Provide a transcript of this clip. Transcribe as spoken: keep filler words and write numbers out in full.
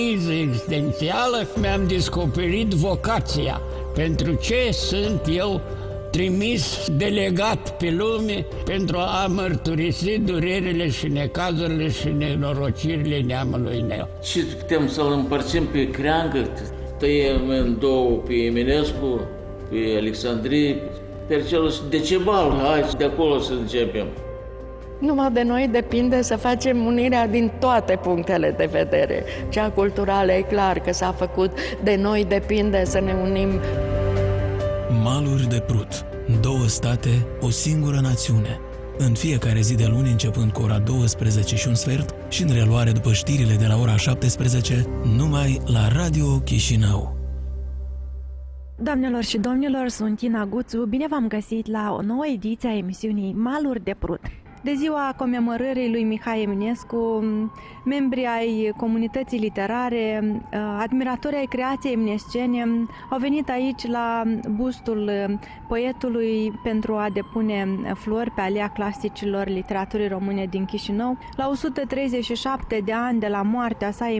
existențială mi-am descoperit vocația. Pentru ce sunt eu trimis, delegat pe lume pentru a mărturisi durerile și necazurile și nenorocirile neamului meu. Și putem să-l împărțim pe creangă, tăiem în două pe Eminescu, pe Alexandrie, pe celul Decebal, hai de acolo să începem. Numai de noi depinde să facem unirea din toate punctele de vedere. Cea culturală e clar că s-a făcut, de noi depinde să ne unim. Maluri de Prut. Două state, o singură națiune. În fiecare zi de luni, începând cu ora douăsprezece și un sfert și în reluare după știrile de la ora șaptesprezece, numai la Radio Chișinău. Doamnelor și domnilor, sunt Ina Guțu, bine v-am găsit la o nouă ediție a emisiunii Maluri de Prut. De ziua comemorării lui Mihai Eminescu, membrii ai comunității literare, admiratori ai creației eminescene au venit aici la bustul poetului pentru a depune flori pe alea clasicilor literaturii române din Chișinău. La o sută treizeci și șapte de ani de la moartea sa,